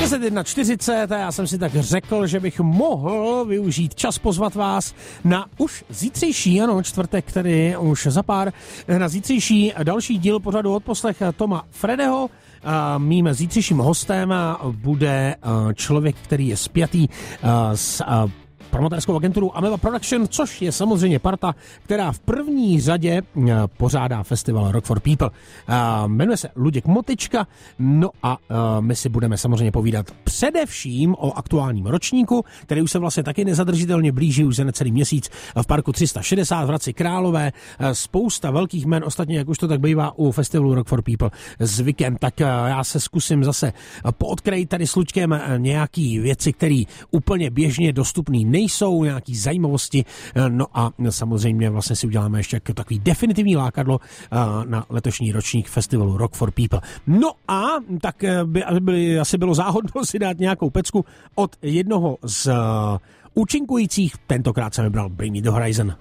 10:40, já jsem si tak řekl, že bych mohl využít čas pozvat vás na už zítřejší, ano, čtvrtek, který už za pár, na zítřejší další díl pořadu Odposlech Toma Fredeho. Mým zítřejším hostem bude člověk, který je spjatý s promotérskou agenturu Ameba Production, což je samozřejmě parta, která v první řadě pořádá festival Rock for People. Jmenuje se Luděk Motyčka, no a my si budeme samozřejmě povídat především o aktuálním ročníku, který už se vlastně taky nezadržitelně blíží už za necelý měsíc v parku 360 v Hradci Králové. Spousta velkých jmen, ostatně jak už to tak bývá u festivalu Rock for People zvykem, tak já se zkusím zase poodkrejit tady s Luďkem nějaký věci, které úplně běžně dostupný nejsou, nějaký zajímavosti, no a samozřejmě vlastně si uděláme ještě jako takový definitivní lákadlo na letošní ročník festivalu Rock for People. No a tak by asi bylo záhodno si dát nějakou pecku od jednoho z účinkujících, tentokrát jsem vybral Bring Me The Horizon.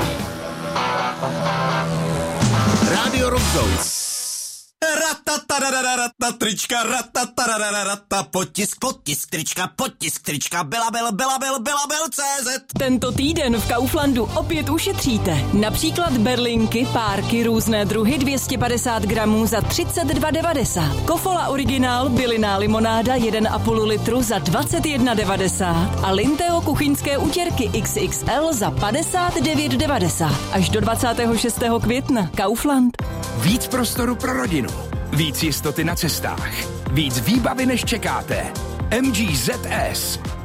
Radio Rock Zone. Trička, potisk, trička, Belabel.cz. Tento týden v Kauflandu opět ušetříte. Například berlinky, párky, různé druhy 250 gramů za 32,90. Kofola originál, bylinná limonáda 1,5 litru za 21,90. A Linteo kuchyňské utěrky XXL za 59,90. Až do 26. května. Kaufland. Víc prostoru pro rodinu. Víc jistoty na cestách. Víc výbavy, než čekáte. MG ZS.